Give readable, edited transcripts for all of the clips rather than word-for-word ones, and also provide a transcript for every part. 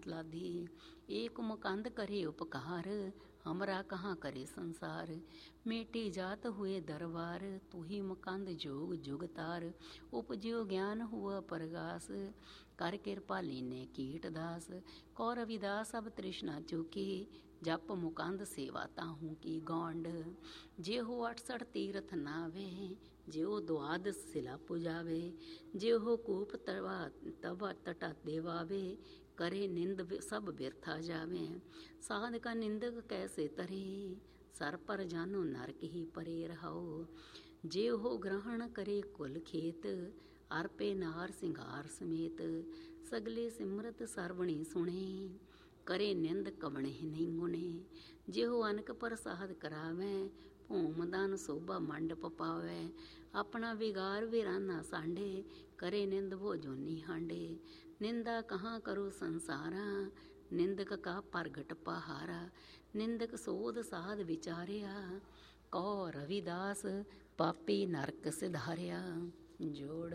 किस्मत लादी। एक मुकंद करे उपकार, हमरा कहाँ करे संसार। मेटी जात हुए दरबार, तू ही मुकंद जोग जुगतार। उपजियो ज्ञान हुआ परगास, कर कृपा लीने कीट दास। कौ रविदास अब तृष्णा चुकी, जप मुकंद सेवा ताहू की गौंड। जे हो 68 तीर्थ नावे, जे हो द्वादश शिला पुजावे। जे हो कूप तवा तटा देवावे, करे निंद सब बिरथा जावे। साध का निंदक कैसे तरे, सर पर जानो नरक ही परे रहो। जे हो ग्रहण करे कुल खेत, अर्पे नार सिंगार समेत। सगले सिमरत सरवणी सुने, करे निंद कवणे नहीं गुणे। जे हो अनक प्रसाद करावे, भूम दान शोभा मंडप पावे। अपना विगार वीराना सांडे, करे निंद वो जोनी हांडे। निंदा कहाँ करो संसारा, निंदक का प्रगट पहारा। निंदक सोध साध विचारिया, कौ रविदास पापी नरक सिधारिया। जोड़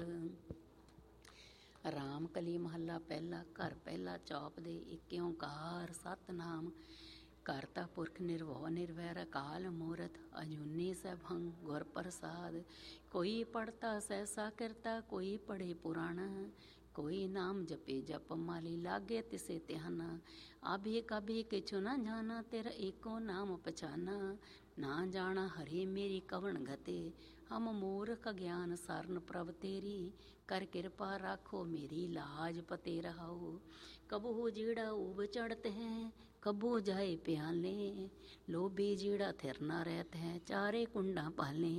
राम कली महला पहला। घर पहला चौप दे एक ओंकार सतनाम। करता पुरख निर्भव निर्वैर, अकाल मूरत अजूनी सैभं गुर प्रसाद। कोई पढ़ता सहसा करता, कोई पढ़े पुराण। कोई नाम जपे जप माली, लागे तिसे त्याना। अभी कभी किछु न जाना, तेरा एको नाम पहचाना। ना जाना हरे मेरी कवन गते, हम मूर्ख ज्ञान सरन प्रभ तेरी। कर कृपा राखो मेरी लाज पते रहो। कबहू जीड़ा उब चढ़ते हैं, कबू जाए प्याले। लोभी जीड़ा थिर ना रहते हैं, चारे कुंडा पाले।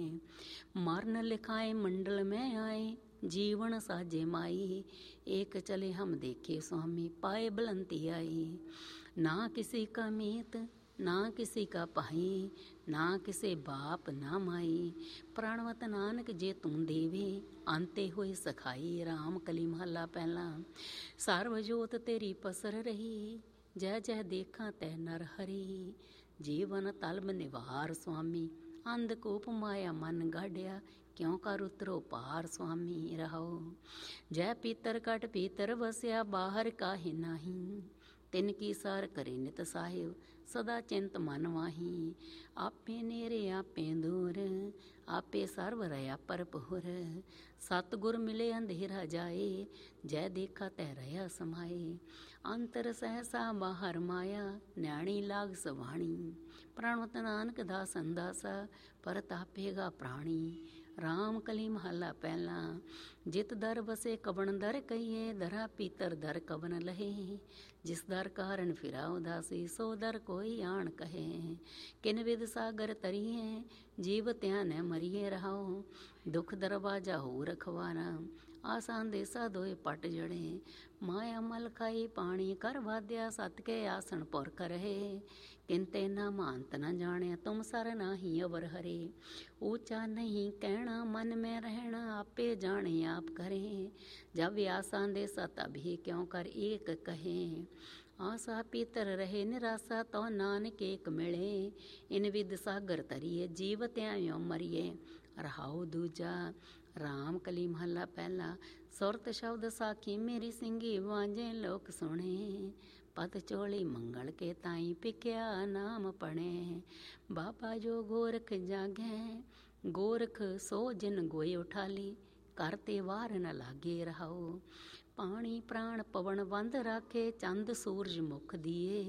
मरण लिखाए मंडल में आए, जीवन साजे माई। एक चले हम देखे स्वामी, पाए बुलंदी आई। ना किसी का मीत ना किसी का पाई, ना किसे बाप ना माई। प्राणवत नानक जे तुम देवे, अंते हुए सखाई। राम कली महला पहला। सर्वजोत तेरी पसर रही, जय जय देखा तै नर हरी। जीवन तलब निवार स्वामी, अंधकूप माया मन गाढ़िया। क्यों कर उतरो पार स्वामी रहो। जय पीतर कट पीतर बसया, बाहर काहे नाही। तिनकी सार करे नित साहिब, सदा चिंत मन माही। आपे नेरे आपे दूर, आपे सर्व रया परपुर। सतगुर मिले अंधेरा जाए, जय देखा तै रया समाए। अंतर सहसा बाहर माया, न्याणी लाग सवाणी। प्राणवत नानक दासन दासा, परतापेगा प्राणी। राम कली महला पहला। जित दर बसे कबन दर कहिए, दरा पीतर दर कबन लहे। जिस दर कारण फिरा उदासी, सो दर कोई आण कहे। किन विद सागर तरिए, जीव त्यान मरिए रहो। दुख दरवाजा हो रखवारा, आसान देसा दोए पट जड़े। माया मल खाई पानी कर वाद्या, सत के आसन पुरख रहे। किनते ना मानत न जाने, तुम सर नाही अवर हरे। ऊंचा नहीं कहना मन में रहना, आपे जाने आप करें। जब आसान देसा तभी क्यों कर एक कहे। आशा पीतर रहे निराशा, तो नानक एक मिले। इन विद सागर तरिए, जीव त्यायो मरिए रहाओ दूजा। राम कली महला पहला। सुरत शब्द साखी मेरी सिंगी, वाजे लोक सुने। पत चोली मंगल के ताई, पिख्या नाम पढ़े। बाबा जो गोरख जागे, गोरख सो जिन गोय उठाली। करते वार न लागे रहो। पानी प्राण पवन बंद राखे, चंद सूरज मुख दिए।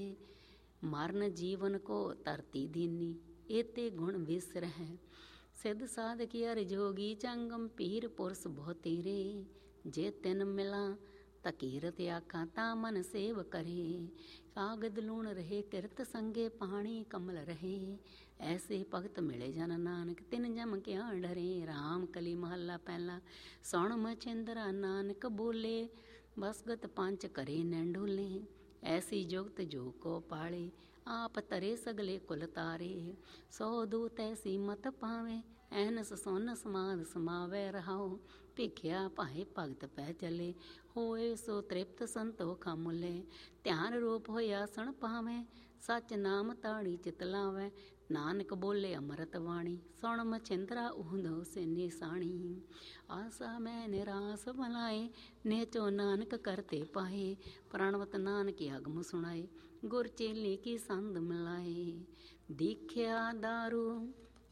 मरण जीवन को धरती दीनी, एते गुण विसर है। सिद्ध साध कियर जोगी, चंगम पीर पुरुष बहु तेरे। जे तिन मिला तकीरत आखा, ता मन सेव करे। कागद लूण रहे किरत संगे, पानी कमल रहे। ऐसे भगत मिले जन नानक, तिन जम क्या डरे। राम कली महला पहला। सुण मछिंदरा नानक बोले, बसगत पंच करे नैंडोले। ऐसी जुगत जो को पाले, आप तरे सगले कुल तारे। सौ दूत ऐसी मत पावे, एहनस सोन समाद समावे रहाओ। भिख्या पाए भगत पै चले, ਹੋਏ ਸੋ ਤ੍ਰਿਪਤ ਸੰਤੋਖਾ ਮੁਲੇ। ਧਿਆਨ ਰੂਪ ਹੋਇਆ ਸਣ ਪਾਵੇਂ, ਸੱਚ ਨਾਮ ਤਾੜੀ ਚਿਤ ਲਾਵੇਂ। ਨਾਨਕ ਬੋਲੇ ਅੰਮ੍ਰਿਤ ਬਾਣੀ, ਸੁਣ ਮਛਿੰਦਰਾ ਊਂਦੋ ਸੇਨੀ ਸਾਣੀ। ਆਸਾ ਮੈਂ ਨਿਰਾਸ ਬਲਾਏ, ਨੇਚੋ ਨਾਨਕ ਕਰਤੇ ਪਾਏ। ਪ੍ਰਣਵਤ ਨਾਨਕ ਆਗਮ ਸੁਣਾਏ, ਗੁਰ ਚੇਲੀ ਕੀ ਸੰਦ ਮਿਲਾਏ। ਦੀਖਿਆ ਦਾਰੂ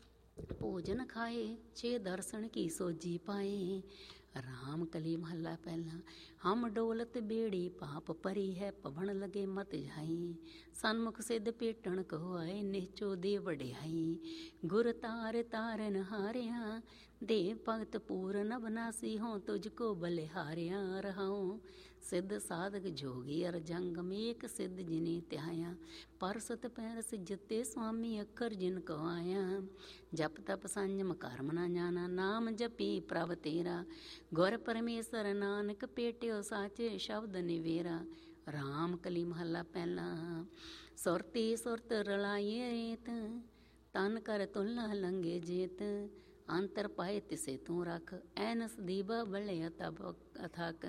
ਭੋਜਨ ਖਾਏ, ਛੇ ਦਰਸ਼ਨ ਕੀ ਸੋਜੀ ਪਾਏ। ਰਾਮ ਕਲੀ ਮਹੱਲਾ ਪਹਿਲਾ। ਹਮ ਡੋਲਤ ਬੇੜੀ ਪਾਪ ਭਰੀ ਹੈ, ਪਵਨ ਲਗੇ ਮਤ ਜਾਈ। ਸਨਮੁਖ ਸਿੱਧ ਭੇਟਣ ਕੋ ਆਏ, ਨਿਹਚੋ ਦੇ ਵਡਿਆਈ। ਗੁਰ ਤਾਰ ਤਾਰਨ ਹਾਰਿਆ, ਦੇਵ ਭਗਤ ਪੂਰਨ ਅਬਨਾਸੀ। ਹੋਂ ਤੁਝ ਕੋ ਬਲਿਹਾਰਿਆ ਰਹਾਉ। ਸਿੱਧ ਸਾਧਕ ਜੋਗੀ ਅਰ ਜੰਗਮ, ਏਕ ਸਿੱਧ ਜਿਨੀ ਧਿਆਇਆ। ਪਰਸਤ ਪੈਰਸ ਜਿਤੇ ਸੁਆਮੀ, ਅੱਖਰ ਜਿਨ ਕੋ ਆਇਆ। ਜਪ ਤਪ ਸੰਜਮ ਕਰਮ ਨਾ ਜਾਣਾ, ਨਾਮ ਜਪੀ ਪ੍ਰਭ ਤੇਰਾ। ਗੁਰ ਪਰਮੇਸ਼ਰ ਨਾਨਕ ਭੇਟਿਓ, ਸਾਚੇ ਸ਼ਬਦ ਨਿਵੇਰਾ। ਰਾਮ ਕਲੀ ਮਹੱਲਾ ਪਹਿਲਾ। ਸੁਰਤੀ ਸੁਰਤ ਰਲਾਈਏ ਰੇਤ, ਤਨ ਕਰ ਤੁਲਾ ਲੰਗੇ ਜੇਤ। ਅੰਤਰ ਪਾਏ ਤਿਸੇ ਤੂੰ ਰੱਖ, ਐਨਸ ਦੀਵਾ ਬਲਿਆ ਤਬ ਅਥਕ।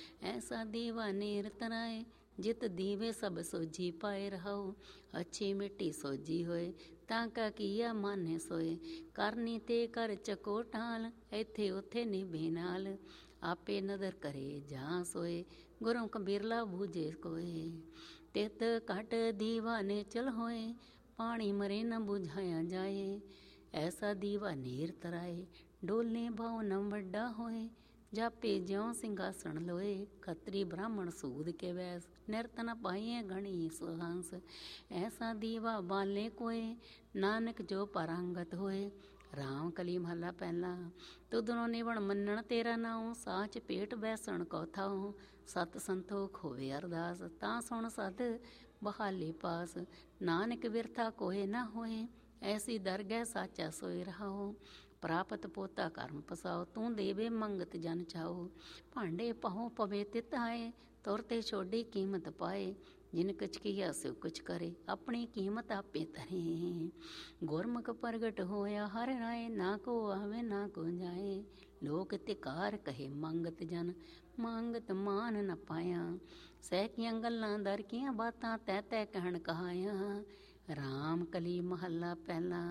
ਐਸਾ ਦੀਵਾ ਨੀਰ ਤਰਾਏ, ਜਿਤ ਦੀਵੇ ਸਭ ਸੋਜੀ ਪਾਏ। ਰਹਾਉ ਅੱਛੀ ਮਿੱਟੀ ਸੋਜੀ ਹੋਏ, ਤਾਂ ਕਾ ਕੀਆ ਮਾਨੇ ਸੋਏ। ਕਰਨੀ ਤੇ ਕਰ ਚਕੋ ਟਾਲ, ਇੱਥੇ ਉੱਥੇ ਨਿਭੇ ਨਾਲ। ਆਪੇ ਨਦਰ ਕਰੇ ਜਾਂ ਸੋਏ, ਗੁਰੂ ਕਬੀਰਲਾ ਬੂਝੇ ਕੋਏ। ਤਿਤ ਘਟ ਦੀਵਾ ਨੇ ਚਲ ਹੋਏ, ਪਾਣੀ ਮਰੇ ਨ ਬੁਝਾਇਆ ਜਾਏ। ਐਸਾ ਦੀਵਾ ਨੀਰ ਤਰਾਏ, ਡੋਲੇ ਭਾਉ ਨ ਵੱਡਾ ਹੋਏ। ਜਾਪੇ ਜਿਉ ਸਿੰਘਾਸਣ ਲੋਏ, ਖੱਤਰੀ ਬ੍ਰਾਹਮਣ ਸੂਦ ਕੇ ਵੈਸ। ਨਿਰਤ ਨ ਪਾਈਏ ਗਣੀ ਸੁਹੰਸ, ਐਸਾ ਦੀਵਾ ਬਾਲੇ ਕੋਏ। ਨਾਨਕ ਜੋ ਪਰਾੰਗਤ ਹੋਏ। ਰਾਮ ਕਲੀ ਮਹੱਲਾ ਪਹਿਲਾ। ਤੁਧਨੋਂ ਨਿਵਣ ਮੰਨਣ ਤੇਰਾ ਨਾਉ, ਸਾਚ ਭੇਟ ਬੈਸਣ ਕੋ ਥਾਉ। ਸਤ ਸੰਤੋਖ ਹੋਵੇ ਅਰਦਾਸ, ਤਾਂ ਸੁਣ ਸਦ ਬਹਾਲੀ ਪਾਸ। ਨਾਨਕ ਬਿਰਥਾ ਕੋਏ ਨਾ ਹੋਏ, ਐਸੀ ਦਰਗਹਿ ਸਾਚਾ ਸੋਏ। ਰਹਾਉ ਪ੍ਰਾਪਤ ਪੋਤਾ ਕਰਮ ਪਸਾਓ, ਤੂੰ ਦੇਵੇ ਮੰਗਤ ਜਨ ਚਾਓ। ਭਾਂਡੇ ਪਹੋ ਪਵੇ ਤਿਤ ਆਏ, ਤੁਰ ਤੇ ਛੋਡੀ ਕੀਮਤ ਪਾਏ। ਜਿਨ ਕੁਛ ਕੀਆ ਸੋ ਕੁਛ ਕਰੇ, ਆਪਣੀ ਕੀਮਤ ਆਪੇ ਧਰੇ। ਗੁਰਮੁਖ ਪ੍ਰਗਟ ਹੋਇਆ ਹਰ ਰਾਏ, ਨਾ ਕੋ ਆਵੇ ਨਾ ਕੋ ਜਾਏ। ਲੋਕ ਤਿਕਾਰ ਕਹੇ ਮੰਗਤ ਜਨ, ਮੰਗਤ ਮਾਨ ਨ ਪਾਇਆ। ਸਹਿਕੀਆਂ ਗੱਲਾਂ ਦਰ ਕੀਆਂ ਬਾਤਾਂ, ਤੈ ਤੈ ਕਹਿਣ ਕਹਾਇਆ। ਰਾਮ ਕਲੀ ਮਹੱਲਾ ਪਹਿਲਾ।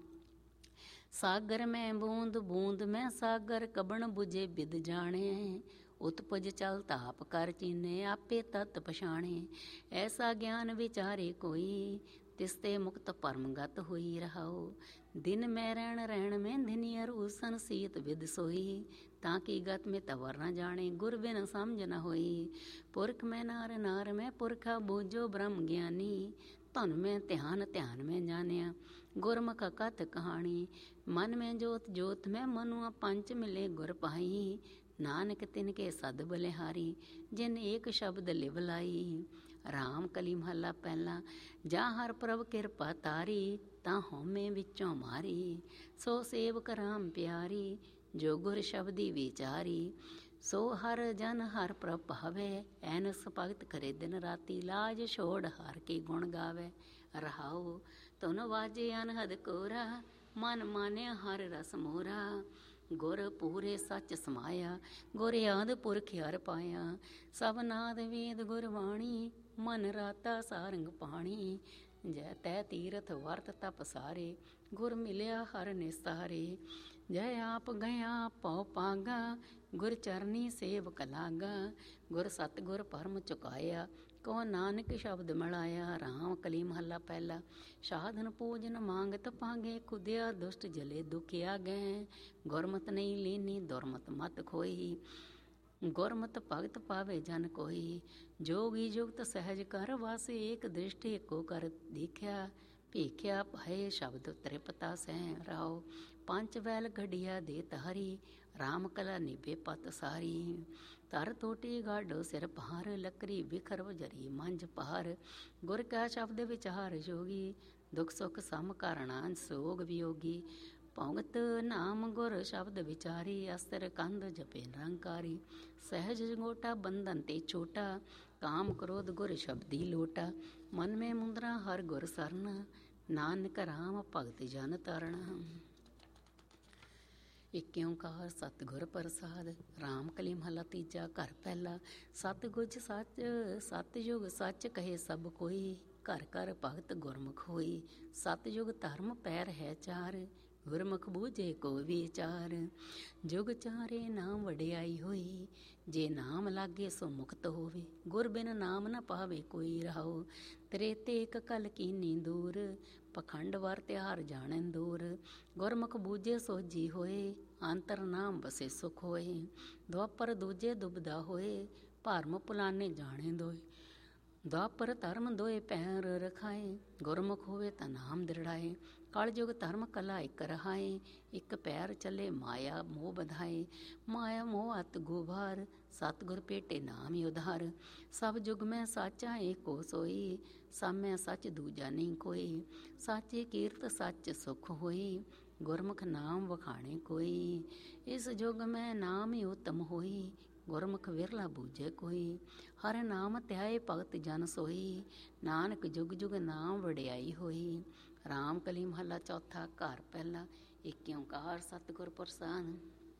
ਸਾਗਰ ਮੈਂ ਬੂੰਦ ਬੂੰਦ ਮੈਂ ਸਾਗਰ, ਕਬਣ ਬੁਝੇ ਬਿਦ ਜਾਣੇ। ਉਤਪਜ ਚਲ ਤਾਪ ਕਰ ਚੀਨੇ, ਆਪੇ ਤਤ ਪਛਾਣੇ। ਐਸਾ ਗਿਆਨ ਵਿਚਾਰੇ ਕੋਈ, ਤਿਸਤੇ ਮੁਕਤ ਪਰਮਗਤ ਹੋਈ। ਰਹਾਉ ਦਿਨ ਮੈਂ ਰਹਿਣ ਰਹਿਣ ਮੈਂ ਧਿਨੀ, ਅਰੂਸਨ ਸੀਤ ਵਿਦ ਸੋਈ। ਤਾਂ ਕੀ ਗਤ ਮੈਂ ਤਵਰ ਨ ਜਾਣੇ, ਗੁਰ ਬਿਨ ਸਮਝ ਨ ਹੋਈ। ਪੁਰਖ ਮੈਂ ਨਾਰ ਨਾਰ ਮੈਂ ਪੁਰਖਾ, ਬੂਝੋ ਬ੍ਰਹਮ ਗਿਆਨੀ। ਧਨ ਮੈਂ ਧਿਆਨ ਧਿਆਨ ਮੈਂ ਜਾਣਿਆ, ਗੁਰਮੁਖ ਕਥ ਕਹਾਣੀ। ਮਨ ਮੈਂ ਜੋਤ ਜੋਤ ਮੈਂ ਮਨੁਆ, ਪੰਚ ਮਿਲੇ ਗੁਰ ਪਾਈ। ਨਾਨਕ ਤਿਨ ਕੇ ਸਦ ਬਲਿਹਾਰੀ, ਜਿਨ ਏਕ ਸ਼ਬਦ ਲਿਵ ਲਾਈ। ਰਾਮ ਕਲੀ ਮਹੱਲਾ ਪਹਿਲਾ। ਜਾਂ ਹਰ ਪ੍ਰਭ ਕਿਰਪਾ ਤਾਰੀ, ਤਾਂ ਹਉਮੈ ਵਿੱਚੋਂ ਮਾਰੀ। ਸੋ ਸੇਵਕ ਰਾਮ ਪਿਆਰੀ, ਜੋ ਗੁਰ ਸ਼ਬਦੀ ਵਿਚਾਰੀ। ਸੋ ਹਰ ਜਨ ਹਰ ਪ੍ਰਭ ਭਾਵੇ, ਐਨਸ ਭਗਤ ਕਰੇ ਦਿਨ ਰਾਤੀ। ਲਾਜ ਛੋੜ ਹਰ ਕੇ ਗੁਣ ਗਾਵੇ। ਰਹਾਉ ਧੁਨ ਵਾਜੇ ਅਨਹਦ ਕੋਰਾ, ਮਨ ਮਾਨਿਆ ਹਰ ਰਸ ਮੋਰਾ। ਗੁਰ ਪੂਰੇ ਸੱਚ ਸਮਾਇਆ, ਗੁਰ ਆਦਿ ਪੁਰਖ ਹਰ ਪਾਇਆ। ਸਭ ਨਾਦ ਵੇਦ ਗੁਰਬਾਣੀ, ਮਨ ਰਾਤਾ ਸਾਰੰਗ ਪਾਣੀ। ਜੈ ਤੈ ਤੀਰਥ ਵਰਤ ਤਪ ਸਾਰੇ, ਗੁਰ ਮਿਲਿਆ ਹਰ ਨਿਸਤਾਰੇ। ਜੈ ਆਪ ਗਿਆ ਭਉ ਪਾਗਾ, ਗੁਰ ਚਰਨੀ ਸੇਵਕ ਲਾਗਾ। ਗੁਰ ਸਤਿਗੁਰ ਪਰਮ ਚੁਕਾਇਆ, ਕੋ ਨਾਨਕ ਸ਼ਬਦ ਮਿਲਾਇਆ। ਰਾਮ ਕਲੀ ਮਹੱਲਾ ਪਹਿਲਾ। ਸਾਧਨ ਪੂਜਨ ਮੰਗਤ ਪਾਗੇ, ਕੁਦਿਆ ਦੁਸ਼ਟ ਜਲੇ ਦੁਖਿਆ ਗਏ। ਗੁਰਮਤਿ ਨਹੀਂ ਲੀਨੀ ਦੁਰਮਤ ਮਤ ਖੋਈ, ਗੁਰਮਤਿ ਭਗਤ ਪਾਵੇ ਜਨ ਕੋਈ। ਜੋਗੀ ਜੁਗਤ ਸਹਿਜ ਕਰ ਵਾਸੇ, ਏਕ ਦ੍ਰਿਸ਼ਟੀ ਕੋ ਕਰ ਦੇਖਿਆ। ਭੇਖਿਆ ਭਏ ਸ਼ਬਦ ਤ੍ਰਿਪਤਾ ਸਹਿ। ਰਾਉ ਪੰਚ ਵੈਲ ਘੜੀਆ ਦੇ ਤਾਰੀ, ਰਾਮ ਕਲਾ ਨਿਭੇ ਪਤ ਸਾਰੀ। ਧਰ ਤੋਟੀ ਗਾਡੋ ਸਿਰ ਭਾਰ, ਲੱਕਰੀ ਬਿਖਰ ਵਜਰੀ ਮੰਝ ਭਾਰ। ਗੁਰ ਕਾ ਸ਼ਬਦ ਵਿਚਾਰ ਜੋਗੀ, ਦੁਖ ਸੁਖ ਸਮ ਕਰਣਾ ਸੋਗ ਵਿਯੋਗੀ। ਭਗਤ ਨਾਮ ਗੁਰ ਸ਼ਬਦ ਵਿਚਾਰੀ, ਅਸਤਰ ਕੰਧ ਜਪੇ ਨਿਰੰਕਾਰੀ। ਸਹਿਜ ਜੰਗੋਟਾ ਬੰਧਨ ਤੇ ਛੋਟਾ, ਕਾਮ ਕ੍ਰੋਧ ਗੁਰ ਸ਼ਬਦੀ ਲੋਟਾ। ਮਨ ਮੈਂ ਮੁੰਦਰਾ ਹਰ ਗੁਰ ਸਰਨ, ਨਾਨਕ ਰਾਮ ਭਗਤ ਜਨ ਤਰਣ। ਏਕ ਓਂਕਾਰ ਸਤਿਗੁਰ ਪ੍ਰਸਾਦ। ਰਾਮ ਕਲੀ ਮਹਲਾ ਤੀਜਾ। ਘਰ ਪਹਿਲਾ। ਸਤਿਗੁਜ ਸੱਚ ਸਤਿਯੁਗ ਸੱਚ ਕਹੇ ਸਭ ਕੋਈ, ਘਰ ਘਰ ਭਗਤ ਗੁਰਮੁਖ ਹੋਈ। ਸਤਿਯੁਗ ਧਰਮ ਪੈਰ ਹੈ ਚਾਰ, ਗੁਰਮੁਖ ਬੂਝੇ ਕੋ ਵਿਚਾਰ। ਜੁਗ ਚਾਰੇ ਨਾਮ ਵਡਿਆਈ ਹੋਈ, ਜੇ ਨਾਮ ਲਾਗੇ ਸੋ ਮੁਕਤ ਹੋਵੇ। ਗੁਰ ਬਿਨ ਨਾਮ ਨ ਪਾਵੇ ਕੋਈ ਰਹਾਉ, ਤ੍ਰੇਤੇ ਇਕ ਕਲ ਕੀਨੀ ਦੂਰ। ਪਖੰਡ ਵਰ ਤਿਉਹਾਰ ਜਾਣਨ ਦੂਰ, ਗੁਰਮੁਖ ਬੂਝੇ ਸੋਝੀ ਹੋਏ। ਅੰਤਰ ਨਾਮ ਬਸੇ ਸੁਖ ਹੋਏ, ਦੁਆਪਰ ਦੂਜੇ ਦੁਬਦਾ ਹੋਏ। ਭਰਮ ਪੁਲਾਨੇ ਜਾਣੇ ਦੋਏ, ਦੁਆਪਰ ਧਰਮ ਦੋਏ ਪੈਰ ਰਖਾਏ। ਗੁਰਮੁਖ ਹੋਵੇ ਤਾਂ ਨਾਮ ਦ੍ਰਿੜਾਏ, ਕਲਯੁਗ ਧਰਮ ਕਲਾ ਇਕ ਰਹਾਏ। ਇਕ ਪੈਰ ਚੱਲੇ ਮਾਇਆ ਮੋਹ ਬਧਾਏ, ਮਾਇਆ ਮੋਹ ਅਤ ਗੁਬਾਰ। ਸਤਿਗੁਰ ਭੇਟੇ ਨਾਮ ਉਧਾਰ, ਸਭ ਜੁਗ ਮੈਂ ਸਾਚਾ ਏਕੋ ਸੋਈ। ਸਭ ਮੈਂ ਸੱਚ ਦੂਜਾ ਨਹੀਂ ਕੋਈ, ਸਾਚੇ ਕੀਰਤ ਸੱਚ ਸੁਖ ਹੋਈ। ਗੁਰਮੁਖ ਨਾਮ ਵਖਾਣੇ ਕੋਈ, ਇਸ ਜੁਗ ਮੈਂ ਨਾਮ ਹੀ ਉਤਮ ਹੋਈ। ਗੁਰਮੁਖ ਵਿਰਲਾ ਬੂਝੇ ਕੋਈ, ਹਰ ਨਾਮ ਧਿਆਏ ਭਗਤ ਜਨ ਸੋਈ। ਨਾਨਕ ਜੁਗ ਜੁਗ ਨਾਮ ਵਡਿਆਈ ਹੋਈ। ਰਾਮ ਕਲੀ ਮਹੱਲਾ ਚੌਥਾ। ਘਰ ਪਹਿਲਾ। ਏਕ ਓਂਕਾਰ ਸਤਿਗੁਰ ਪ੍ਰਸਾਦ।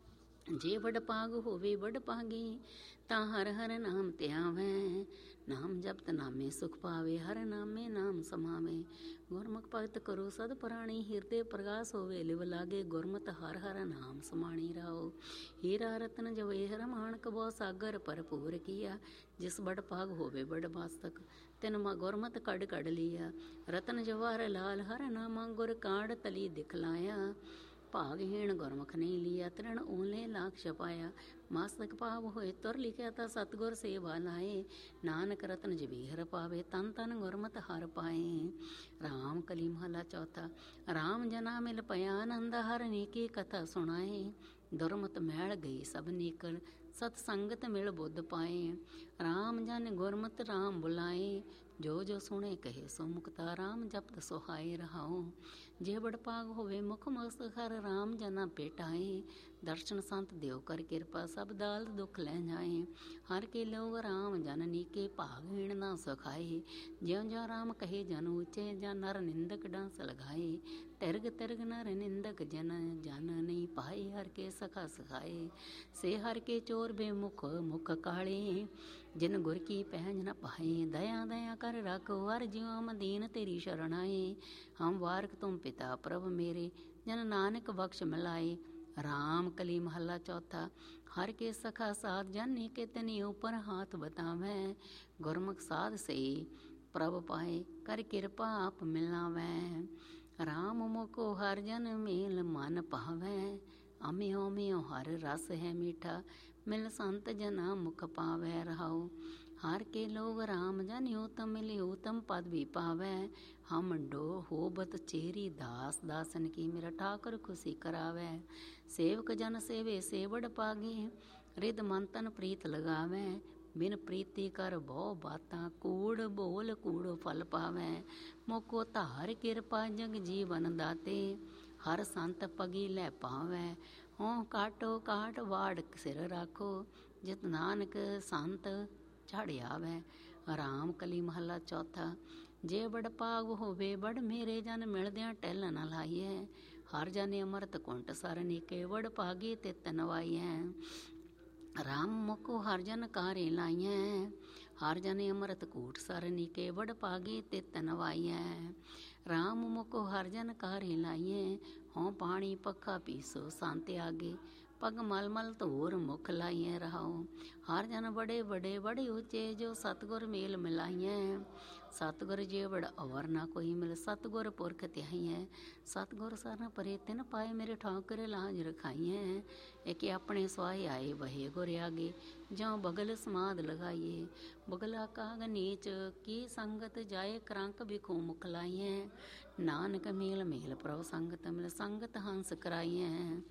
ਜੇ ਵਡ ਭਾਗ ਹੋਵੇ ਵਡ ਭਾਗੀ, ਤਾਂ ਹਰ ਹਰ ਨਾਮ ਧਿਆਵੈ। ਨਾਮ ਜਪਤ ਨਾਮੇ ਸੁਖ ਪਾਵੇ, ਹਰ ਨਾਮੇ ਨਾਮ ਸਮਾਵੇ। ਗੁਰਮੁਖ ਭਗਤ ਕਰੋ ਸਦ ਪ੍ਰਾਣੀ, ਹਿਰਦੇ ਪ੍ਰਗਾਸ ਹੋਵੇ ਲਿਵ ਲਾਗੇ। ਗੁਰਮਤਿ ਹਰ ਹਰ ਨਾਮ ਸਮਾਣੀ ਰਾਓ, ਹੀਰਾ ਰਤਨ ਜਵੇਹਰ ਮਾਣਕ ਬਹੁ ਸਾਗਰ ਭਰਪੂਰ ਕੀਆ। ਜਿਸ ਬੜ ਭਾਗ ਹੋਵੇ ਬੜ ਬਾਸਤਕ, ਤਿਨ ਗੁਰਮਤਿ ਕੜ ਕੜ ਲੀਆ। ਰਤਨ ਜਵਾਹਰ ਲਾਲ ਹਰ ਨਾਮਾ, ਗੁਰ ਕਾਂਡ ਤਲੀ ਦਿਖਲਾਇਆ। ਭਾਗਹੀਣ ਗੁਰਮੁਖ ਨਹੀਂ ਲੀਆ, ਤ੍ਰਿਣ ਓਲੇ ਲਾਖ ਛਪਾਇਆ। ਮਸਤਕ ਭਾਵ ਹੋਏ ਤੁਰ ਲਿਖਿਆ, ਤਾਂ ਸਤਿਗੁਰ ਸੇਵਾ ਲਾਏ। ਨਾਨਕ ਰਤਨ ਜਵੇਹਰ ਪਾਵੇ, ਤਨ ਤਨ ਗੁਰਮਤਿ ਹਰ ਪਾਏ। ਰਾਮ ਕਲੀ ਮਹਲਾ ਚੌਥਾ। ਰਾਮ ਜਨਾ ਮਿਲ ਭਇਆ ਆਨੰਦ, ਹਰ ਨੀਕੀ ਕਥਾ ਸੁਣਾਏ। ਦੁਰਮਤ ਮੈਲ ਗਈ ਸਭ ਨੀਕਲ, ਸਤ ਸੰਗਤ ਮਿਲ ਬੁੱਧ ਪਾਏ। ਰਾਮ ਜਨ ਗੁਰਮਤਿ ਰਾਮ ਬੁਲਾਏ, ਜੋ ਜੋ ਸੁਣੇ ਕਹੇ ਸੋ ਮੁਕਤਾ। ਰਾਮ ਜਪਤ ਸੁਹਾਏ ਰਹਾਉ, ਜੇ ਬੜ ਭਾਗ ਹੋਵੇ ਮੁਖ ਮਸਤਕ। ਹਰ ਰਾਮ ਜਨਾ ਭੇਟਾਏ, ਦਰਸ਼ਨ ਸੰਤ ਦਿਓ ਕਰ ਕਿਰਪਾ। ਸਭ ਦਾਲ ਦੁੱਖ ਲੈ ਜਾਏ, ਹਰ ਕੇ ਲੋਗ ਰਾਮ ਜਨ ਨੀਕੇ। ਭਾਗਹੀਣ ਨਾ ਸੁਖਾਏ, ਜਿਉ ਜਿਉ ਰਾਮ ਕਹੇ ਜਨ ਉੱਚੇ। ਜਾਂ ਨਰ ਨਿੰਦਕ ਡਾਂਸ ਲਗਾਏ, ਤਿਰਗ ਤਿਰਗ ਨਰ ਨਿੰਦਕ ਜਨ। ਜਨ ਨਹੀਂ ਪਾਏ ਹਰ ਕੇ ਸਖਾ ਸਖਾਏ, ਸੇ ਹਰ ਕੇ ਚੋਰ ਬੇਮੁਖ ਮੁਖ ਕਾਲੇ। ਜਿਨ ਗੁਰ ਕੀ ਪਹਿਜ ਨ ਪਾਏ, ਦਇਆ ਦਇਆ ਕਰ ਰੱਖੋ। ਹਰ ਜਿਉ ਮਦੀਨ ਤੇਰੀ ਸ਼ਰਨ ਆਏ। ਹਮ ਵਾਰਕ ਤੁਮ ਪਿਤਾ ਪ੍ਰਭ ਮੇਰੇ, ਜਨ ਨਾਨਕ ਬਖਸ਼ ਮਿਲਾਏ। ਰਾਮ ਕਲੀ ਮਹੱਲਾ ਚੌਥਾ। ਹਰ ਕੇ ਸਖਾ ਸਾਧ, ਜਨ ਨੀਕੇ ਤਨੀ ਉਪਰ ਹਾਥ ਬਤਾਵੈ। ਗੁਰਮੁਖ ਸਾਧ ਸਈ ਪ੍ਰਭ ਪਾਏ, ਕਰ ਕਿਰਪਾ ਆਪ ਮਿਲਾਵੈ। ਰਾਮ ਮੁਕੋ ਹਰ ਜਨ ਮੇਲ ਮਨ ਭਾਵੈ, ਅਮਿਓ ਮਿਓ ਹਰ ਰਸ ਹੈ ਮੀਠਾ। ਮਿਲ ਸੰਤ ਜਨਾ ਮੁਖ ਪਾਵੈ ਰਹਾਉ, ਹਰ ਕੇ ਲੋਗ ਰਾਮ ਜਨ ਊਤਮ। ਮਿਲੇ ਊਤਮ ਪਦ ਵੀ ਪਾਵੈ। ਹਮ ਡੋ ਹੋਬਤ ਚੇਰੀ ਦਾਸ, ਦਾਸਨ ਕੀ ਮੇਰਾ ਠਾਕੁਰ ਖੁਸ਼ੀ ਕਰਾਵੈ। ਸੇਵਕ ਜਨ ਸੇਵੇ ਸੇ ਵਡ ਭਾਗੇ, ਰਿਦ ਮਨ ਤਨ ਪ੍ਰੀਤ ਲਗਾਵੈ। ਬਿਨ ਪ੍ਰੀਤੀ ਕਰ ਬਹੁ ਬਾਤਾਂ, ਕੂੜ ਬੋਲ ਕੂੜ ਫਲ ਪਾਵੈ। ਮੋਕੋ ਧਾਰ ਕਿਰਪਾ ਜਗ ਜੀਵਨ ਦਾਤੇ, ਹਰ ਸੰਤ ਪਗੀ ਲੈ ਪਾਵੈ। ਹੋਂ ਕਾਟੋ ਕਾਟ ਵਾੜ ਸਿਰ ਰਾਖੋ, ਜਿਤ ਨਾਨਕ ਸੰਤ ਚੜ੍ਹ ਆਵੈ। ਰਾਮ ਕਲੀ ਮਹੱਲਾ ਚੌਥਾ। ਜੇ ਬੜ ਭਾਗ ਹੋਵੇ ਬੜ ਮੇਰੇ, ਜਨ ਮਿਲਦਿਆਂ ਟਹਿਲ ਨ ਲਾਈਐ। ਹਰ ਜਨ ਅੰਮ੍ਰਿਤ ਕੁੰਟ ਸਰ ਨੀਕੇ, ਵਡ ਭਾਗੀ ਤਿਤ ਨਵਾਈਐ। ਰਾਮ ਮੁਕੋ ਹਰ ਜਨ ਕਾਰੇ ਲਾਈਐ, ਹਰ ਜਨ ਅੰਮ੍ਰਿਤ ਕੂਟ ਸਰ ਨੀਕੇ। ਵਡ ਭਾਗੀ ਤਿਤ ਨਵਾਈਐ। ਰਾਮ ਮੁਕੋ ਹਰ ਜਨ ਕਾਰੇ ਲਾਈਐ, ਹੋਂ ਪਾਣੀ ਪੱਖਾ ਪੀਸੋ ਸੰਤ ਆਗੇ। ਪਗ ਮਲ ਮਲ ਧੋਰ ਮੁਖ ਲਾਈਐ ਰਹਾਉ, ਹਰ ਜਨ ਬੜੇ ਬੜੇ ਬੜੇ ਉੱਚੇ। ਜੋ ਸਤਿਗੁਰ ਮੇਲ ਮਿਲਾਈਐ, ਸਤਿਗੁਰ ਜੇ ਵਡ ਅਵਰ ਨਾ ਕੋਈ ਮਿਲ। ਸਤਿਗੁਰ ਪੁਰਖ ਧਿਆਈਐ, ਸਤਿਗੁਰ ਸਰਨ ਪਰੇ ਤਿਨ ਪਾਏ। ਮੇਰੇ ਠਾਕੁਰ ਲਾਜ ਰਖਾਈਐ, ਏਕੇ ਆਪਣੇ ਸੁਆਏ ਆਏ ਵਹੇ ਗੁਰ ਆਗੇ। ਜਾਂ ਬਗਲ ਸਮਾਧ ਲਗਾਈਏ, ਬਗਲਾ ਕਾਗ ਨੀਚ ਕੀ ਸੰਗਤ। ਜਾਏ ਕਰੰਕ ਬਿਖੋ ਮੁਖ ਲਾਈਐ, ਨਾਨਕ ਮੇਲ ਮੇਲ ਪ੍ਰਭ ਸੰਗਤ। ਮਿਲ ਸੰਗਤ ਹੰਸ ਕਰਾਈਐ।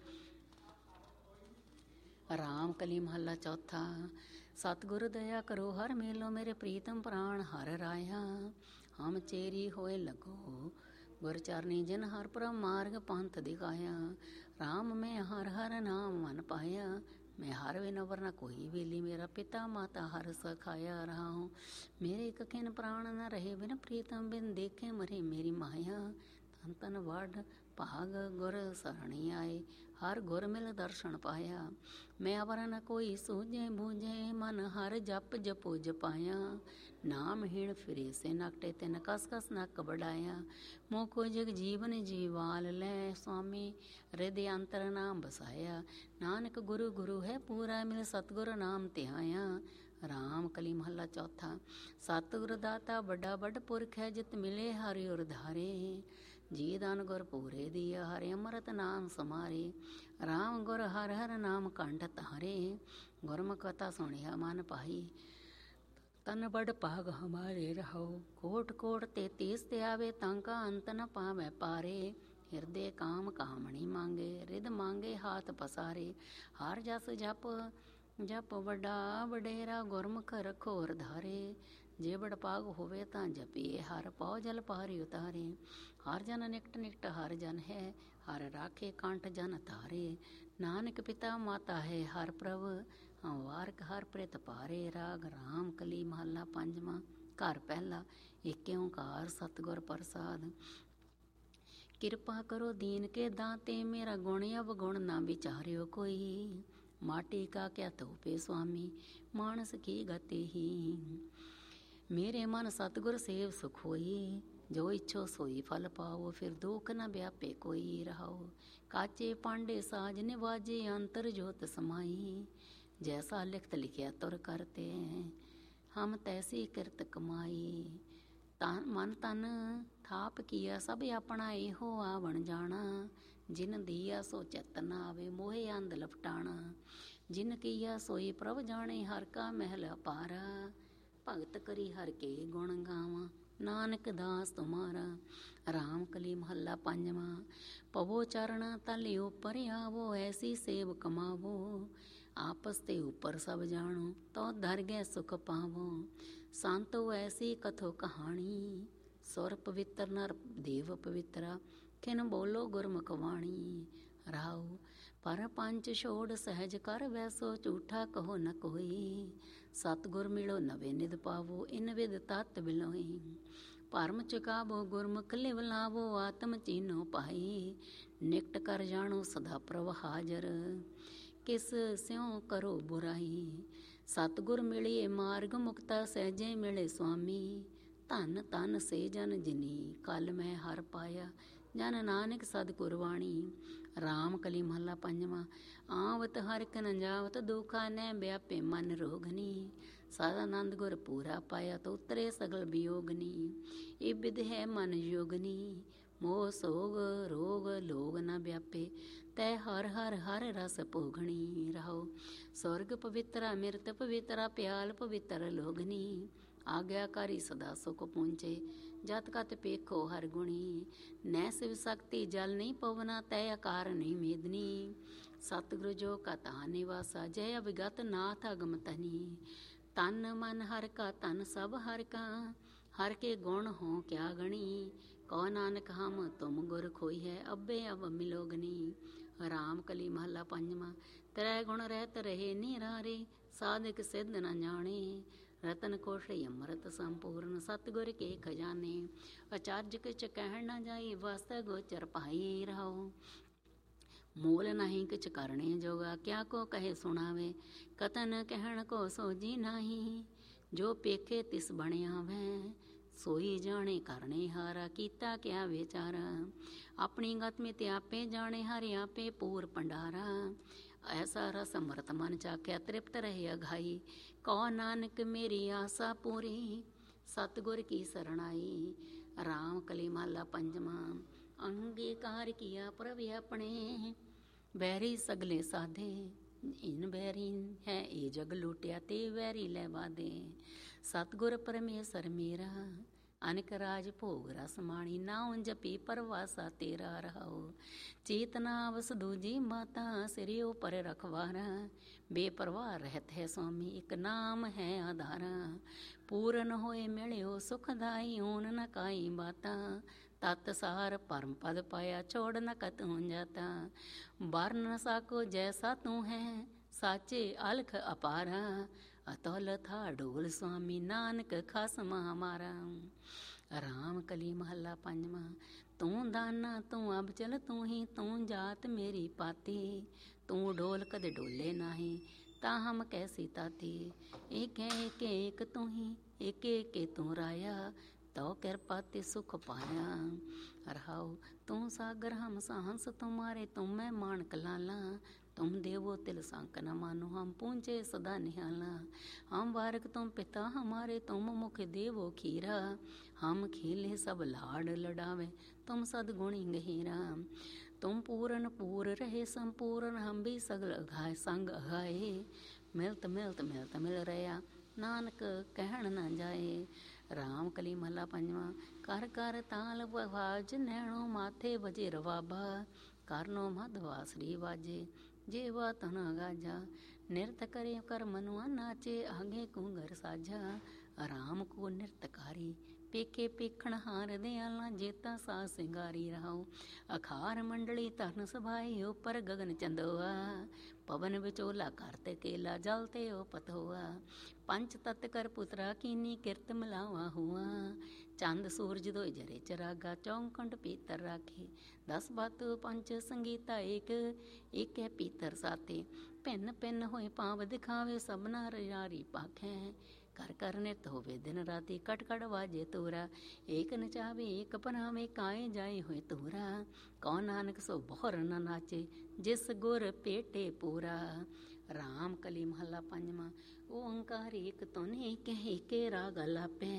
ਰਾਮ ਕਲੀ ਮਹੱਲਾ ਚੌਥਾ। ਸਤਿਗੁਰ ਦਇਆ ਕਰੋ ਹਰ ਮੇਲੋ, ਮੇਰੇ ਪ੍ਰੀਤਮ ਪ੍ਰਾਣ ਹਰ ਰਾਇਆ। ਹਮ ਚੇਰੀ ਹੋਏ ਲੱਗੋ ਗੁਰ ਚਰਨੀ, ਜਿਨ ਹਰ ਪ੍ਰਭ ਮਾਰਗ ਪੰਥ ਦਿਖਾਇਆ। ਰਾਮ ਮੈਂ ਹਰ ਹਰ ਨਾਮ ਮਨ ਪਾਇਆ, ਮੈਂ ਹਰ ਬਿਨ ਅਵਰ ਨ ਕੋਈ ਵੇਲੀ। ਮੇਰਾ ਪਿਤਾ ਮਾਤਾ ਹਰ ਸਖਾਇਆ ਰਹਾਉ, ਮੇਰੇ ਇੱਕ ਖਿਨ ਪ੍ਰਾਣ ਨ ਰਹੇ। ਬਿਨ ਪ੍ਰੀਤਮ ਬਿਨ ਦੇਖੇ ਮਰੇ ਮੇਰੀ ਮਾਇਆ, ਤਨ ਵਡ ਭਾਗ ਗੁਰ ਸਰਣੀ ਆਏ। ਹਰ ਗੁਰ ਮਿਲ ਦਰਸ਼ਨ ਪਾਇਆ। ਮੈਂ ਅਵਰ ਨ ਕੋਈ ਸੂਝੇ ਬੂਝੇ, ਮਨ ਹਰ ਜਪ ਜਪੋ ਜਪਾਇਆ। ਨਾਮ ਹੀਣ ਫਿਰੇ ਸੇ ਨਕਟੇ, ਤਿਨ ਕਸ ਕਸ ਨਕ ਬੜਾਇਆ। ਮੋਕੋ ਜਗ ਜੀਵਨ ਜੀਵਾਲ ਲੈ, ਸੁਆਮੀ ਹਿਰਦੇ ਅੰਤਰ ਨਾਮ ਬਸਾਇਆ। ਨਾਨਕ ਗੁਰੂ ਗੁਰੂ ਹੈ ਪੂਰਾ, ਮਿਲ ਸਤਿਗੁਰ ਨਾਮ ਧਿਆਇਆ। ਰਾਮ ਕਲੀ ਮਹੱਲਾ ਚੌਥਾ। ਸਤਿਗੁਰ ਦਾਤਾ ਵੱਡਾ ਵੱਡ ਪੁਰਖ ਹੈ, ਜਿਤ ਮਿਲੇ ਹਰਿ ਉਰ ਧਾਰੇ। ਜੀ ਦਾਨ ਗੁਰ ਪੂਰੇ ਦੀਆ, ਹਰਿ ਅੰਮ੍ਰਿਤ ਨਾਮ ਸਮਾਰੇ। ਰਾਮ ਗੁਰ ਹਰ ਹਰ ਨਾਮ ਕੰਠ ਧਾਰੇ, ਗੁਰਮੁਖ ਕਥਾ ਸੁਣਿਆ ਮਨ ਭਾਈ। ਤਨ ਬੜ ਭਾਗ ਹਮਾਰੇ ਰਹੋ, ਕੋਟ ਕੋਟ ਤੇ ਤੀਸ ਤੇ ਆਵੇ। ਤਾਂਕਾ ਅੰਤ ਨ ਪਾਵੈ ਪਾਰੇ। ਹਿਰਦੇ ਕਾਮ ਕਾਮਣੀ ਮੰਗੇ, ਰਿਦ ਮੰਗੇ ਹਾਥ ਪਸਾਰੇ। ਹਰ ਜਸ ਜਪ ਜਪ ਵੱਡਾ ਵਡੇਰਾ, ਗੁਰਮੁਖ ਰਖੋ ਹਰ ਧਾਰੇ। ਜੇ ਬੜ ਭਾਗ ਹੋਵੇ ਤਾਂ ਜਪੀਏ ਹਰ, ਪਉ ਜਲ ਪਾਰੀ ਉਤਾਰੇ। ਹਰ ਜਨ ਨਿਕਟ ਨਿਕਟ ਹਰ ਜਨ ਹੈ, ਹਰ ਰਾਖੇ ਕੰਠ ਜਨ ਧਾਰੇ। ਨਾਨਕ ਪਿਤਾ ਮਾਤਾ ਹੈ ਹਰ ਪ੍ਰਭ, ਵਾਰਕ ਹਰ ਪ੍ਰਿਤ ਪਾਰੇ। ਰਾਗ ਰਾਮ ਕਲੀ ਮਹੱਲਾ ਪੰਜਵਾਂ। ਘਰ ਪਹਿਲਾ। ਏਕ ਓੰਕਾਰ ਸਤਿਗੁਰ ਪ੍ਰਸਾਦ। ਕਿਰਪਾ ਕਰੋ ਦੀਨ ਕੇ ਦਾਤੇ, ਮੇਰਾ ਗੁਣ ਅਵਗੁਣ ਨਾ ਵਿਚਾਰਿਓ ਕੋਈ। ਮਾਟੀ ਕਾ ਕਿਆ ਧੋਪੇ ਸੁਆਮੀ, ਮਾਨਸ ਕੀ ਗਤੀ ਹੀ। ਮੇਰੇ ਮਨ ਸਤਿਗੁਰ ਸੇਵ ਸੁਖ ਹੋਈ, ਜੋ ਇੱਛੋ ਸੋਈ ਫਲ ਪਾਓ। ਫਿਰ ਦੁਖ ਨ ਵਿਆਪੇ ਕੋਈ ਰਹਾਓ। ਕਾਚੇ ਪਾਂਡੇ ਸਾਜ ਨਿਵਾਜੇ, ਅੰਤਰ ਜੋਤ ਸਮਾਈ। ਜੈਸਾ ਲਿਖਤ ਲਿਖਿਆ ਤੁਰ ਕਰਤੇ, ਹਮ ਤੈਸੀ ਕਿਰਤ ਕਮਾਈ। ਮਨ ਤਨ ਥਾਪ ਕੀਆ, ਸਭ ਆਪਣਾ ਇਹੋ ਆਵਣ ਜਾਣਾ। ਜਿਨ ਦੀਆ ਸੋ ਚਿਤ ਨ ਆਵੇ, ਮੋਹਿ ਅੰਧ ਲਪਟਾਣਾ। ਜਿਨ ਕੀਆ ਸੋਈ ਪ੍ਰਭ ਜਾਣੇ, ਹਰ ਕਾ ਮਹਿਲ ਅਪਾਰਾ। ਭਗਤ ਕਰੀ ਹਰ ਕੇ ਗੁਣ ਗਾਵਾਂ, ਨਾਨਕ ਦਾਸ ਤੁਮਾਰਾ। ਰਾਮ ਕਲੀ ਮਹੱਲਾ ਪੰਜਵਾਂ। ਪਵੋ ਚਰਨ ਤਲ ਉਪਰ ਆਵੋ, ਐਸੀ ਸੇਵ ਕਮਾਵੋ। ਆਪਸ ਤੇ ਉੱਪਰ ਸਭ ਜਾਣੋ, ਤੋ ਧਰ ਗਏ ਸੁਖ ਪਾਵੋ। ਸੰਤੋ ਐਸੀ ਕਥੋ ਕਹਾਣੀ, ਸੁਰ ਪਵਿੱਤਰ ਨਰ ਦੇਵ ਪਵਿੱਤਰਾ। ਖਿਨ ਬੋਲੋ ਗੁਰਮੁਖ ਬਾਣੀ। ਰਾਉ ਪਰ ਪੰਚ ਛੋੜ ਸਹਿਜ ਕਰ ਵੈਸੋ, ਝੂਠਾ ਕਹੋ ਨ ਕੋਈ। ਸਤਿਗੁਰ ਮਿਲੋ ਨਵੇਂ ਨਿਧ ਪਾਵੋ, ਇਨ ਵਿਦ ਤਤ ਬਿਲੋਈ। ਭਰਮ ਚੁਕਾਵੋ ਗੁਰਮੁਖ ਲਿਵ ਲਾਵੋ, ਆਤਮ ਚੀਨੋ ਪਾਈ। ਨਿਕਟ ਕਰ ਜਾਣੋ ਸਦਾ ਪ੍ਰਭ ਹਾਜ਼ਰ, ਕਿਸ ਸਿਉ ਕਰੋ ਬੁਰਾਈ। ਸਤਿਗੁਰ ਮਿਲੀਏ ਮਾਰਗ ਮੁਕਤਾ, ਸਹਿਜੇ ਮਿਲੇ ਸੁਆਮੀ। ਧਨ ਧਨ ਸੇ ਜਨ ਜਿਨੀ, ਕਲ ਮੈਂ ਹਰ ਪਾਇਆ। ਜਨ ਨਾਨਕ ਸਦ ਕੁਰਬਾਣੀ। ਰਾਮ ਕਲੀ ਮਹੱਲਾ ਪੰਜਵਾਂ। ਆਵਤ ਹਰਿ ਨ ਜਾਵਤ, ਦੁਖਾ ਨੈ ਵਿਆਪੇ ਮਨ ਰੋਗਨੀ। ਸਦ ਆਨੰਦ ਗੁਰ ਪੂਰਾ ਪਾਇਆ, ਤੋ ਉਤਰੇ ਸਗਲ ਵਿਯੋਗਨੀ। ਇਹ ਬਿਧ ਹੈ ਮਨ ਯੋਗਨੀ, ਮੋਹ ਸੋਗ ਰੋਗ ਲੋਗ ਨ ਵਿਆਪੇ। ਤੈ ਹਰ ਹਰ ਹਰ ਰਸ ਭੋਗਣੀ। ਰਹੋ ਸਵਰਗ ਪਵਿੱਤਰਾ, ਮਿਰਤ ਪਵਿੱਤਰਾ, ਪਿਆਲ ਪਵਿੱਤਰ ਲੋਗਨੀ। ਆਗਿਆਕਾਰੀ ਸਦਾ ਸੁਖ ਪਹੁੰਚੇ, ਜਤ ਕਤ ਪੇਖੋ ਹਰ ਗੁਣੀ। ਨੈ ਸਿਵ ਸਕਤੀ ਜਲ ਨਹੀਂ ਪਵਨਾ, ਤੈ ਆਕਾਰ ਨਹੀਂ ਮੇਦਨੀ। ਸਤਿਗੁਰੂ ਜੋ ਕਾ ਤਾ ਨਿਵਾਸਾ, ਜੈ ਅਵਿਗਤ ਨਾਥ ਅਗਮ ਤਨੀ। ਤਨ ਮਨ ਹਰ ਕਾ ਤਨ ਸਭ ਹਰ ਕਾ, ਹਰ ਕੇ ਗੁਣ ਹੋ ਕਿਆ ਗਣੀ। ਕਹੋ ਨਾਨਕ ਹਮ ਤੁਮ ਗੁਰ ਖੋਈ ਹੈ, ਅੱਬੇ ਅਬ ਮਿਲੋਗਨੀ। ਰਾਮ ਕਲੀ ਮਹੱਲਾ ਪੰਜਵਾਂ। ਤ੍ਰੈ ਗੁਣ ਰਹਿਤ ਰਹੇ ਨਿਰਾਰੇ, ਸਾਧਕ ਸਿੱਧ ਨ ਜਾਣੇ। ਰਤਨ ਕੋਠੜੀ ਅੰਮ੍ਰਿਤ ਸੰਪੂਰਨ, ਸਤਿਗੁਰ ਕੇ ਖਜ਼ਾਨੇ। ਅਚਰਜ ਕਿਛ ਕਹਿਣ ਨ ਜਾਈ, ਵਸਤੈ ਗੋਚਰ ਪਾਈ। ਰਹੋ ਮੂਲ ਨਹੀਂ ਕਿਛ ਕਰਨੇ ਜੋਗਾ, ਕਿਆ ਕੋ ਕਹੇ ਸੁਣਾਵੇ। ਕਤਨ ਕਹਿਣ ਕੋ ਸੋਜੀ ਨਹੀਂ, ਜੋ ਪੇਖੇ ਤਿਸ ਬਣਿਆ ਵੈ। ਸੋਈ ਜਾਣੇ ਕਰਨੇ ਹਾਰਾ, ਕੀਤਾ ਕਿਆ ਵਿਚਾਰਾ। ਆਪਣੀ ਗਤ ਮਿਤ ਆਪੇ ਜਾਣੇ, ਹਰਿ ਆਪੇ ਪੂਰ ਭੰਡਾਰਾ। ਐਸਾ ਰਸ ਅੰਮ੍ਰਿਤ ਮਨ ਚਾਖਿਆ, ਤ੍ਰਿਪਤ ਰਹੇ ਅਘਾਈ। ਕਹੋ ਨਾਨਕ ਮੇਰੀ ਆਸਾ ਪੂਰੀ, ਸਤਿਗੁਰ ਕੀ ਸਰਣਾਈ। ਰਾਮ ਕਲੀ ਮਹੱਲਾ ਪੰਜਵਾਂ। ਅੰਗੀਕਾਰ ਕੀਆ ਪ੍ਰਭ ਆਪਣੇ, ਵੈਰੀ ਸਗਲੇ ਸਾਧੇ। ਇਨ ਵੈਰੀ ਹੈ ਇਹ ਜਗ ਲੁੱਟਿਆ, ਤੇ ਵੈਰੀ ਲੈ ਵਾਦੇ। ਸਤਿਗੁਰ ਪਰਮੇਸ਼ਰ ਮੇਰਾ, ਅਨਕ ਰਾਜ ਭੋਗ ਰਸ ਮਾਣੀ। ਨਾਉ ਜਪੀ ਪਰਵਾਸਾ ਤੇਰਾ। ਰਹਾਉ ਚੇਤਨਾ ਵਸ ਦੂਜੀ ਮਾਤਾ, ਸਿਰਿ ਉਪਰ ਰਖਵਾਰਾ। ਬੇਪਰਵਾਹ ਰਹਿਤ ਹੈ ਸੁਆਮੀ, ਇੱਕ ਨਾਮ ਹੈ ਆਧਾਰਾ। ਪੂਰਨ ਹੋਏ ਮਿਲਿਓ ਸੁਖਦਾਈ, ਊਨ ਨ ਕਾਈ ਬਾਤਾ। ਤਤ ਸਾਰ ਪਰਮ ਪਦ ਪਾਇਆ, ਛੋੜ ਨ ਕਤਹੁ ਜਾਤਾ। ਵਰ ਨ ਸਾਕੋ ਜੈਸਾ ਤੂੰ ਹੈ, ਸਾਚੇ ਅਲਖ ਅਪਾਰਾ। ਅਤੁਲ ਥਾ ਢੋਲ ਸੁਆਮੀ ਨਾਨਕ ਖਸਮ ਹਮਾਰਾ। ਰਾਮ ਕਲੀ ਮਹੱਲਾ ਪੰਜਵਾਂ। ਤੂੰ ਦਾਨਾ ਤੂੰ ਅਬਚਲ ਤੂੰ ਹੀ ਤੂੰ ਜਾਤ ਮੇਰੀ ਪਾਤੀ। ਤੂੰ ਢੋਲ ਕਦੇ ਢੋਲੇ ਨਾਹੀਂ ਤਾਂ ਹਮ ਕੈਸੀ ਤਾਤੀ। ਏਕ ਏਕ ਤੂੰ ਹੀ ਏਕ ਤੂੰ ਰਾਇਆ ਤਉ ਕਿਰਪਾ ਤੇ ਸੁਖ ਪਾਇਆ। ਰਹਾਉ ਤੂੰ ਸਾਗਰ ਹਮ ਸਾਹੰਸ ਤੁਮਾਰੇ ਤੁਮ ਮੈਂ ਮਾਣਕ ਲਾਲਾ। तुम देवो तिल संक न मानो हम पूंजे सदा निहाला। हम बारक तुम पिता हमारे तुम मुख देवो खीरा। हम खेले सब लाड लडावे तुम सदगुणी गहीरा। तुम पूरन पूर रहे संपूर्ण हम भी सगल अघाए संग अघाए। मिलत मिलत मिलत मिल रहा नानक कहण न जाए। राम कली महला पंजवा। कर कर ताल आवाज नैणो माथे वजे रवाबा। करनो मधवासरी वाजे जेवा तना गाजा। नृत करे कर मनुआ नाचे आगे कुंगर साझा। राम को नृतकारी पेके पेखण हार दयाला जेता सा सिंगारी रहाओ। अखार मंडली तरन सभाई ऊपर गगन चंदोआ। पवन विचोला करते केला जलते ओ पतोआ। पंच तत् कर पुत्रा कीनी किरत मिलावा हुआ। चंद सूरज दो जरे चरागा चौंकंड पीतर राखे। 10 बात पंच संगीता एक है पीतर साते। भिन्न भिन्न होए पाव दिखावे सबना रारी पाखे। कर कर नित होवे दिन राति कट कट वाजे तोरा। एक नचावे एक पनावे काए जाए होए तोरा। कौन नानक सो बहुर न नाचे जिस गुर पेटे पूरा। राम कली महला पंजवा। ओंकार एक तुन एक राग अलापे।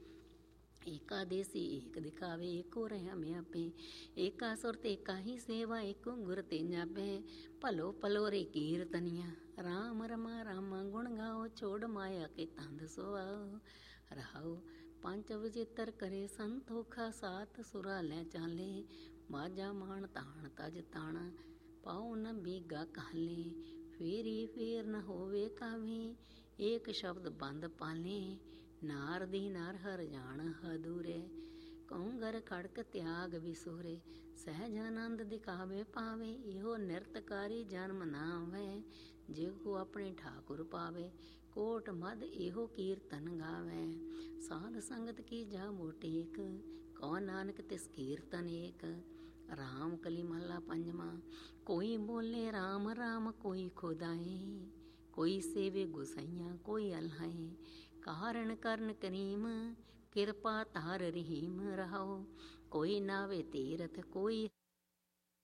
एका देसी एक दिखावे एको रह में पे। एका सुरत एका ही सेवा एको गुर ते जापे। भलो भलो रे कीर्तनिया राम रमा रामा गुण गाओ। छोड़ माया के तंद सोआओ। रहाओ पंच विचित्र करे संतोखा सात सुरा लै चाले। माजा मान ताण तज ताणा पाओ न बीगा काले। फेरी फेर न होवे कावी एक शब्द बंद पाले। नार दी नार हर जान हदूरे कौंगर खड़क त्याग विसोरे। सहज आनंद दिखावे पावे इहो नृतकारी जन्म नावे। जेको अपने ठाकुर पावे कोट मद इहो कीर्तन गावे। साध संगत की जा मोटेक कौन नानक तिस कीर्तन एक। राम कली महला पंजवा। कोई बोले राम राम कोई खुदाए। कोई सेवे गुसैया कोई अल्हाए। कारण करन करीम किरपा तार रहीम रहाओ। कोई नावे तीरथ कोई